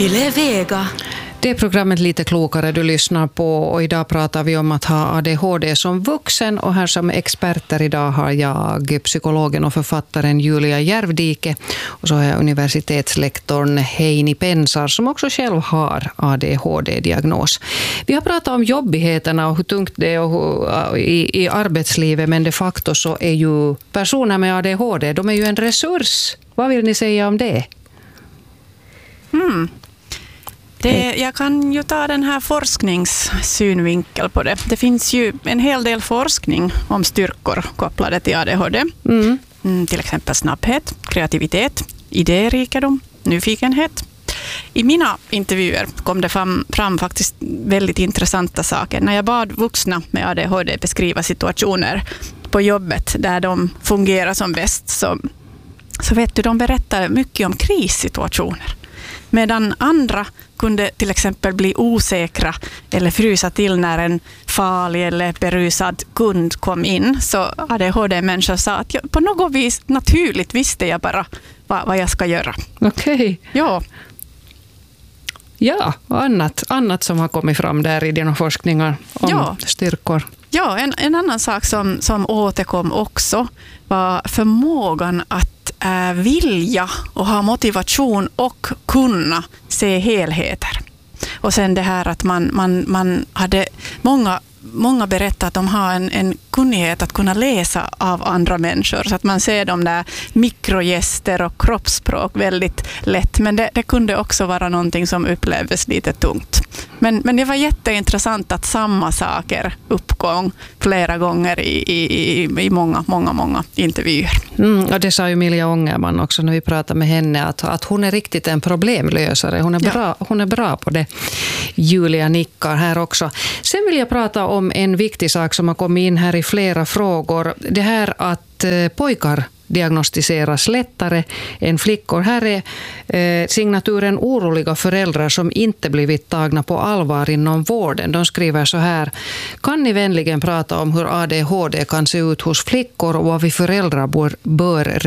Yle Vega. Det är programmet Lite klokare du lyssnar på, och idag pratar vi om att ha ADHD som vuxen, och här som experter idag har jag psykologen och författaren Julia Järvdike, och så har jag universitetslektorn Heini Pensar som också själv har ADHD-diagnos. Vi har pratat om jobbigheterna och hur tungt det är i arbetslivet, men de facto så är ju personer med ADHD, de är ju en resurs. Vad vill ni säga om det? Jag kan ju ta den här forskningssynvinkel på det. Det finns ju en hel del forskning om styrkor kopplade till ADHD. Till exempel snabbhet, kreativitet, idérikedom, nyfikenhet. I mina intervjuer kom det fram faktiskt väldigt intressanta saker. När jag bad vuxna med ADHD beskriva situationer på jobbet där de fungerar som bäst, så vet du, de berättar mycket om krissituationer. Medan andra kunde till exempel bli osäkra eller frysa till när en farlig eller berusad kund kom in, så ADHD-människor sa att på något vis naturligt visste jag bara vad jag ska göra. Okej. Ja. Ja, och annat som har kommit fram där i dina forskningar om styrkor. Ja, en annan sak som återkom också var förmågan att vilja och ha motivation och kunna se helheter. Och sen det här att man hade många berättat att de har en kunnighet att kunna läsa av andra människor, så att man ser de där mikrogester och kroppsspråk väldigt lätt, men det kunde också vara någonting som upplevdes lite tungt. Men det var jätteintressant att samma saker uppgång flera gånger i många intervjuer. Och det sa ju Milja Ångerman också när vi pratade med henne, att hon är riktigt en problemlösare. Hon är bra på det. Julia nickar här också. Sen vill jag prata om en viktig sak som har kommit in här i flera frågor. Det här att pojkar diagnostiseras lättare än flickor. Här är signaturen oroliga föräldrar som inte blivit tagna på allvar inom vården. De skriver så här: kan ni vänligen prata om hur ADHD kan se ut hos flickor och vad vi föräldrar bör